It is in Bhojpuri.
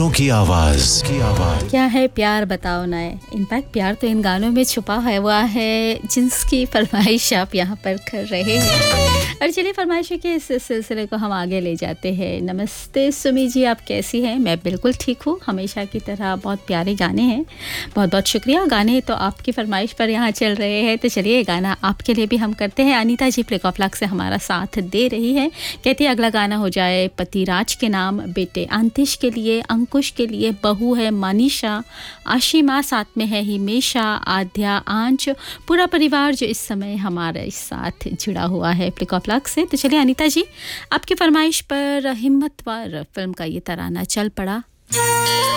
दिलों की आवाज क्या है प्यार बताओ ना। इनफैक्ट प्यार तो इन गानों में छुपा हुआ है जिसकी फरमाइश आप यहाँ पर कर रहे हैं। और चलिए फरमाइशों के इस सिलसिले को हम आगे ले जाते हैं। नमस्ते सुमी जी, आप कैसी हैं? मैं बिल्कुल ठीक हूँ, हमेशा की तरह। बहुत प्यारे गाने हैं, बहुत बहुत शुक्रिया। गाने तो आपकी फरमाइश पर यहाँ चल रहे हैं, तो चलिए गाना आपके लिए भी हम करते हैं। अनीता जी प्लेकॉफ्लाक से हमारा साथ दे रही है, कहती है अगला गाना हो जाए पति राज के नाम, बेटे आंतिश के लिए, अंकुश के लिए, बहू है मानिशा, आशिमा साथ में है हिमेशा, आद्या, आंच, पूरा परिवार जो इस समय हमारे साथ जुड़ा हुआ है प्लेकॉफ्लाक से। तो चलिए अनीता जी, आपकी फरमाइश पर हिम्मतवार फिल्म का ये तराना चल पड़ा।